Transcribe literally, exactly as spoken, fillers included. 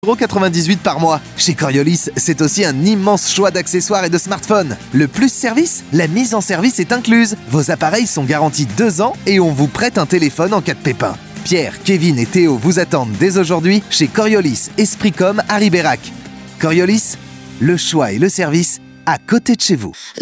quatre-vingt-dix-huit euros par mois. Chez Coriolis, c'est aussi un immense choix d'accessoires et de smartphones. Le plus service, la mise en service est incluse. Vos appareils sont garantis deux ans et on vous prête un téléphone en cas de pépin. Pierre, Kevin et Théo vous attendent dès aujourd'hui chez Coriolis Espricom à Ribérac. Coriolis, le choix et le service à côté de chez vous.